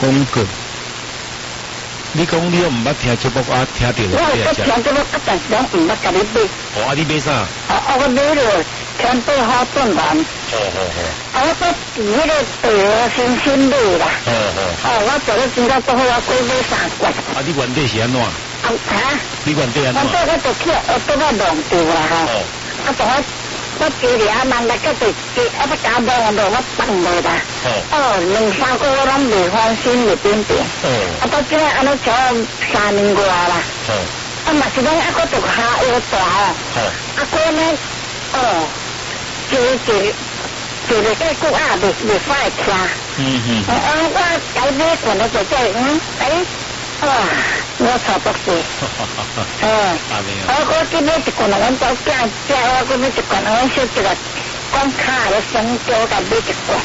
广告。你讲你又唔捌听节目啊？听到我有听节目，但是拢唔捌甲你买。 哦，啊，你买啥？ 我买了天宝好顿丸。我都伫迄个新鲜买啦。我做了真正做好，我过买3罐。 啊，你原底是安怎？你原底安怎？ 原底我就去都我弄掉啦哈。我住了啊，慢来个就要加弄我放落啦。2-3个我拢未放心未变变。到即个安尼做3年外啦。嘛是讲还佫就下腰大佫呢坐了个骨未快吃。我改买罐了就我差不多。我去买一罐我走囝食，我去买一罐我小一个光卡的生椒，甲买一罐。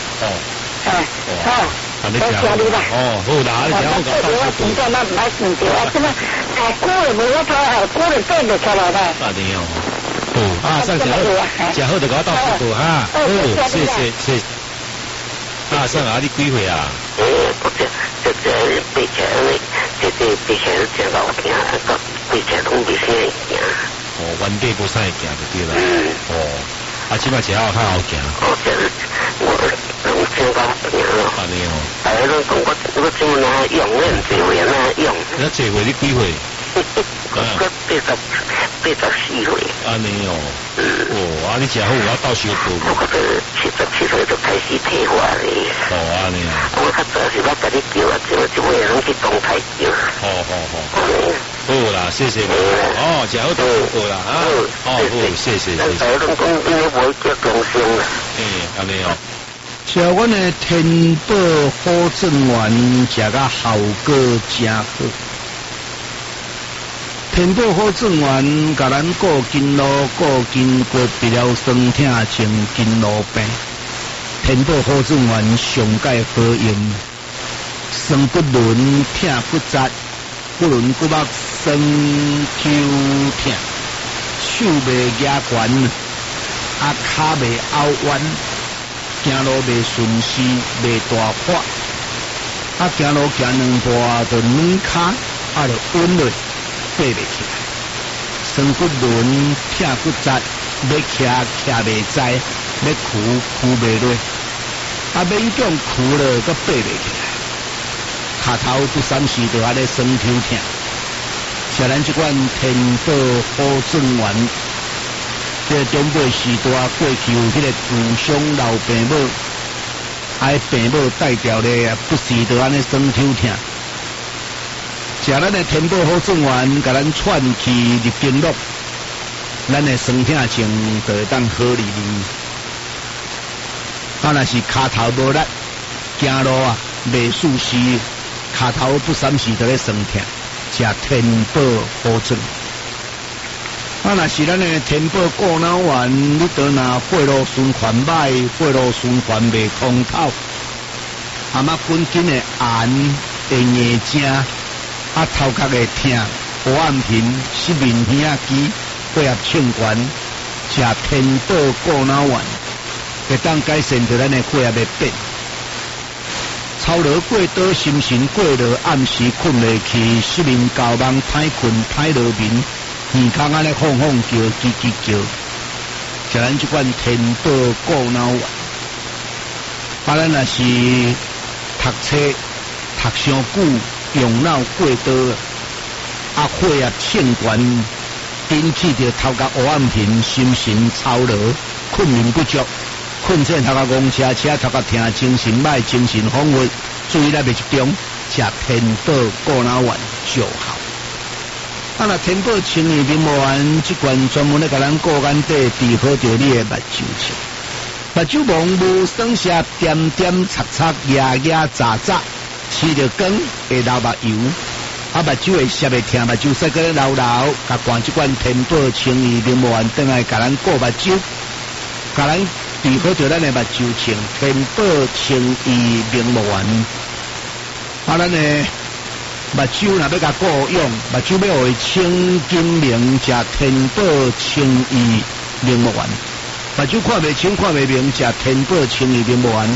多谢你啦。 好啦，你听我讲。 我真正我唔爱算掉，怎么久了无我久了变不出来了。 上食好就给我倒一步哈。谢谢。上你几岁啊？ 这背起来，这背起来真老惊，背起来拢未啥会行。 原地无啥会行就对啦。即摆只好较好行。我真老惊咯。安尼拢讲我怎么哪用？我唔济岁哪用？那济岁你几岁？我84岁。安尼你食好我倒小步。 我77岁就开始退化咧。 安尼我较早是我甲你叫这位人去东台叫。好啦，谢谢你。食好倒小步啦好，谢谢。 拢讲因为无叫中心啦。 安尼吃阮的天宝好正丸，食甲效果真好。天宝好正丸，甲咱顾筋络、顾筋骨、治疗酸痛、清筋络病。天宝好正丸上界好用，酸骨轮、痛骨折、骨轮骨膜酸抽痛，手袂压悬，骹袂拗弯。行路袂顺势，袂大发，行路行2步就软骹，就稳落，爬袂起来。酸骨轮、痛骨折，要徛袂知，要扶袂落，勉强扶了，佮爬袂起来。骹头不3时就安尼酸抽痛，吃咱这款天宝好正丸。这中辈时代过去有迄个旧伤老病母，病母带掉咧，不时就安尼酸抽痛。食咱的天宝好正丸，甲咱串气入经络，咱的酸痛症就会当好哩。若是骹头无力，行路袂舒适，骹头不3时就咧酸痛，食天宝好正。若是咱的天宝过脑丸，你倒若血路循环歹，血路循环袂通透，滚紧的寒会硬正，头壳会痛，黑眼皮、失眠耳机、血压冲悬，食天宝过脑丸，会当改善着咱的血压的变。操劳过多，心神过劳，暗时困袂去，失眠觉梦，歹困歹落眠。耳孔安尼晃晃叫，叽叽叫，食咱这款天宝过脑丸。咱若是读册读伤久，用脑过多，血压冲悬，引起着头壳黑眼皮，心神操劳，困眠不足，困醒头壳戆车，头壳痛，精神歹，精神恍惚，注意力袂集中，食天宝过脑丸就好。若天宝清热明目丸，这罐专门咧甲咱顾眼底治好着你的目睭青。目睭蒙无酸涩，点点擦擦，压压扎扎，吃着光会流目油，目睭会涩会痛，目睭洗个流流，甲灌这罐天宝清热明目丸，等来甲咱顾目睭，甲咱治好着咱的目睭青。天宝清热明目丸，咱的目睭若要甲顾用，目睭要会清金明，食天宝清热明目丸。目睭看袂清看袂明，食天宝清热明目丸。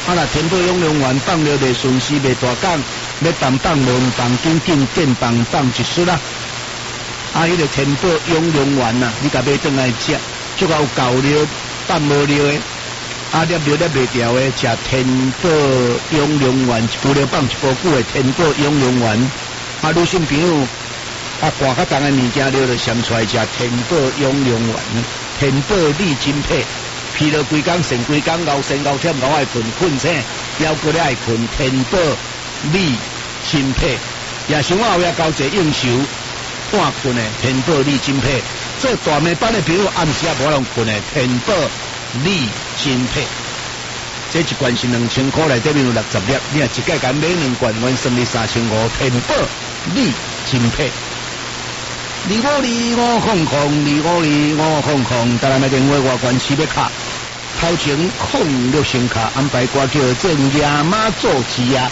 啊啦，天宝永隆园放了袂顺时袂大讲，要放放无放，紧紧见放放一丝啦。啊，迄个天宝永隆园呐，你甲买转来食，足够够了，放无了诶。啊，捏了捏袂掉诶，食天宝永隆园，除了放一包久诶天宝永隆园。啊，女性朋友啊，寒较重诶物件了就上出来食天宝永隆园，天宝利金配。疲劳规工，剩规工，熬身熬忝，熬爱困，困醒，腰骨咧爱困，天宝利金配，也想我后也交一应酬，半困诶，天宝利金配，做大暝班诶朋友暗时也无人困诶，天宝利金配，这一罐是2000块内底面有60粒，你若一届甲买2罐，阮算你3500，天宝利金配。252500，台南的电话外关市要卡，头前06先卡，安排歌叫做夜马做鸡啊，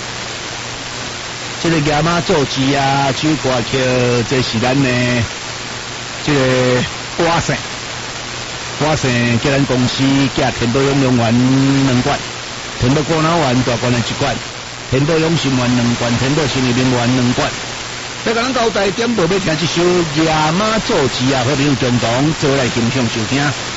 这个夜马做鸡啊，这歌叫这是咱的这个花生叫咱公司寄天宝永隆园2罐，天宝果脑丸大罐的1罐，天宝永心丸2罐，天宝新利明丸2罐。要甲咱交代点播要听一首《夜马做鸡》啊，好朋友共同做来欣赏收听。